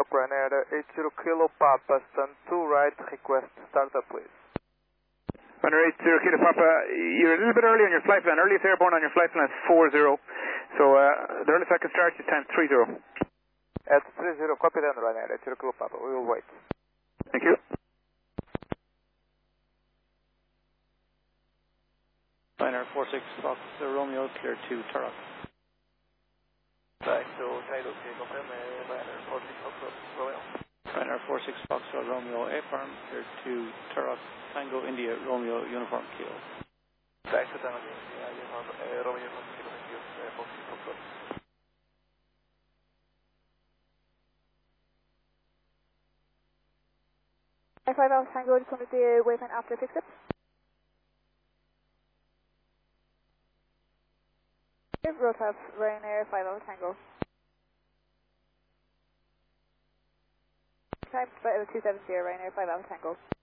Ryanair 80 Kilo Papa, stand 2 right, request startup please. Ryanair 80 Kilo Papa, you're a little bit early on your flight plan. Earliest airborne on your flight plan is 40. So the earliest I can start is time 30. At 30, copy then Ryanair 80 Kilo Papa, we will wait. Thank you. Ryanair 46 Fox Romeo, clear to Turok. Back to Cairo, confirm Ryanair 46 Fox Romeo. Ryanair 46 Fox Romeo, A-firm, clear to Turok, Tango India, Romeo, Uniform, Kilo. Back to Tango India, Uniform, Romeo, Uniform, Kilo, thank you, 46 Fox Romeo. 5 Alpha Tango, just wanted the waypoint after fix it. Roadhouse, Ryanair 5 Alpha Tango. Time 270, Ryanair 5 Alpha Tango.